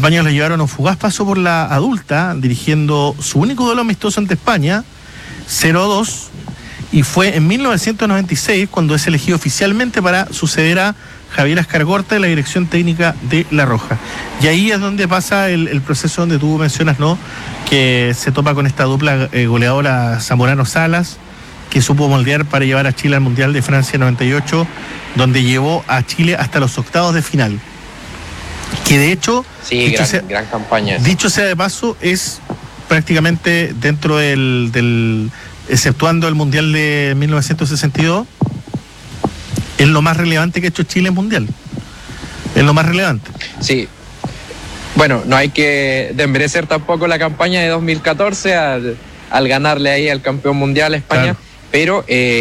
Baños le llevaron un fugaz paso por la adulta, dirigiendo su único duelo amistoso ante España, 0-2, y fue en 1996 cuando es elegido oficialmente para suceder a Javier Escargorta en la dirección técnica de La Roja. Y ahí es donde pasa el proceso donde tú mencionas, ¿no?, que se topa con esta dupla goleadora Zamorano-Salas, que supo moldear para llevar a Chile al Mundial de Francia 98, donde llevó a Chile hasta los octavos de final. Que de hecho, sí, gran campaña. Dicho sea de paso, es prácticamente dentro del exceptuando el Mundial de 1962, es lo más relevante que ha hecho Chile en Mundial. Es lo más relevante. Sí. Bueno, no hay que desmerecer tampoco la campaña de 2014 al ganarle ahí al campeón mundial a España, claro. Pero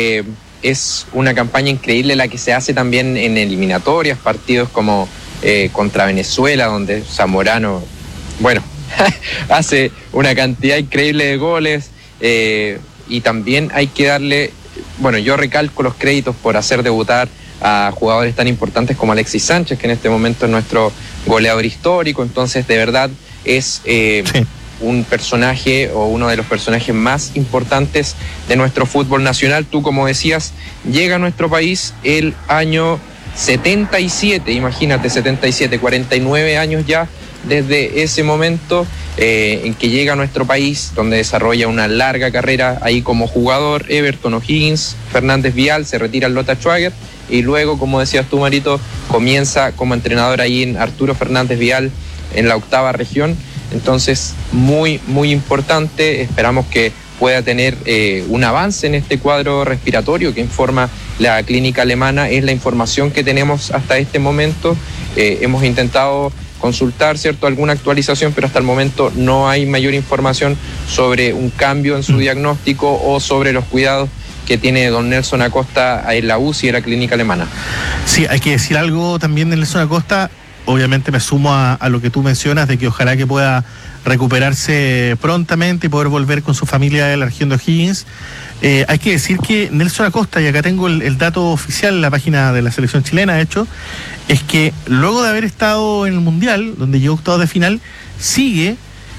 es una campaña increíble la que se hace también en eliminatorias, partidos como contra Venezuela, donde Zamorano, bueno, hace una cantidad increíble de goles, y también hay que darle, bueno, yo recalco los créditos por hacer debutar a jugadores tan importantes como Alexis Sánchez, que en este momento es nuestro goleador histórico. Entonces, de verdad, es un personaje o uno de los personajes más importantes de nuestro fútbol nacional. Tú, como decías, llega a nuestro país el año 77, imagínate, 77, 49 años ya desde ese momento en que llega a nuestro país, donde desarrolla una larga carrera ahí como jugador. Everton O'Higgins, Fernández Vial, se retira el Lota Schwager, y luego, como decías tú, Marito, comienza como entrenador ahí en Arturo Fernández Vial en la 8ª región. Entonces, muy, muy importante. Esperamos que pueda tener un avance en este cuadro respiratorio que informa la clínica alemana. Es la información que tenemos hasta este momento. Hemos intentado consultar, ¿cierto?, alguna actualización, pero hasta el momento no hay mayor información sobre un cambio en su diagnóstico o sobre los cuidados que tiene don Nelson Acosta en la UCI de la clínica alemana. Sí, hay que decir algo también de Nelson Acosta. Obviamente me sumo a lo que tú mencionas, de que ojalá que pueda recuperarse prontamente y poder volver con su familia de la región de O'Higgins. Hay que decir que Nelson Acosta, y acá tengo el dato oficial en la página de la selección chilena, de hecho, es que luego de haber estado en el Mundial, donde llegó octavos de final, sigue,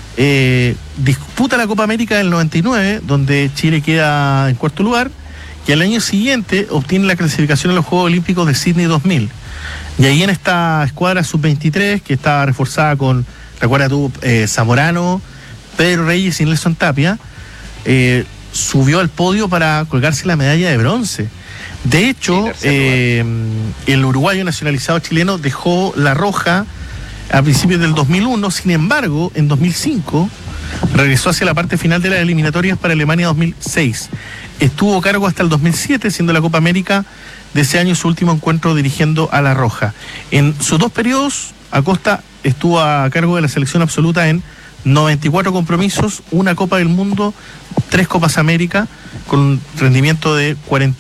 disputa la Copa América del 99, donde Chile queda en 4º lugar, y al año siguiente obtiene la clasificación a los Juegos Olímpicos de Sydney 2000. Y ahí en esta escuadra sub-23, que estaba reforzada con, recuerda tú, Zamorano, Pedro Reyes y Nelson Tapia, subió al podio para colgarse la medalla de bronce. De hecho, el uruguayo nacionalizado chileno dejó La Roja a principios del 2001, sin embargo, en 2005 regresó hacia la parte final de las eliminatorias para Alemania 2006. Estuvo a cargo hasta el 2007, siendo la Copa América de ese año su último encuentro dirigiendo a La Roja. En sus 2 periodos, Acosta estuvo a cargo de la selección absoluta en 94 compromisos, 1 Copa del Mundo, 3 Copas América, con un rendimiento de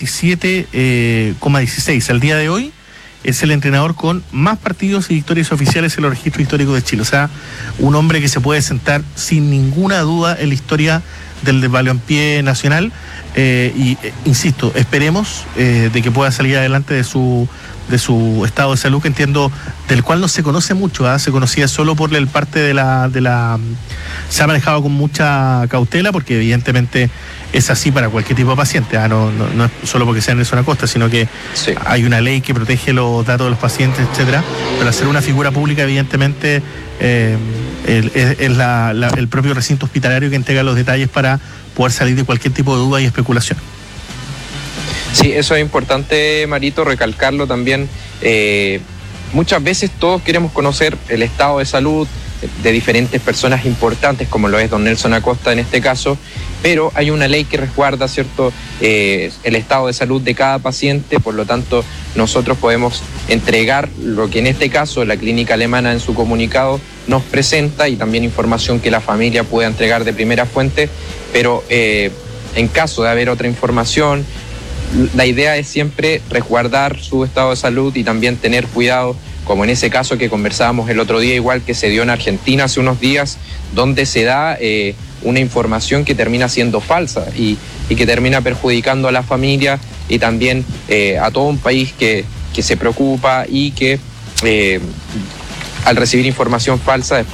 47,16. Al día de hoy es el entrenador con más partidos y victorias oficiales en los registros históricos de Chile. O sea, un hombre que se puede sentar sin ninguna duda en la historia del balompié nacional. Insisto, esperemos de que pueda salir adelante de su estado de salud, que entiendo, del cual no se conoce mucho, se conocía solo por el parte de la se ha manejado con mucha cautela, porque evidentemente es así para cualquier tipo de paciente, no es solo porque sea Nelson Acosta, sino que sí, hay una ley que protege los datos de los pacientes, etcétera, pero al ser una figura pública, evidentemente es el propio recinto hospitalario que entrega los detalles para poder salir de cualquier tipo de duda y especulación. Sí, eso es importante, Marito, recalcarlo también. Muchas veces todos queremos conocer el estado de salud de diferentes personas importantes, como lo es don Nelson Acosta en este caso, pero hay una ley que resguarda, ¿cierto?, el estado de salud de cada paciente. Por lo tanto, nosotros podemos entregar lo que en este caso la clínica alemana en su comunicado nos presenta, y también información que la familia pueda entregar de primera fuente, pero en caso de haber otra información, la idea es siempre resguardar su estado de salud y también tener cuidado, como en ese caso que conversábamos el otro día, igual que se dio en Argentina hace unos días, donde se da una información que termina siendo falsa y que termina perjudicando a la familia y también a todo un país que se preocupa y que al recibir información falsa después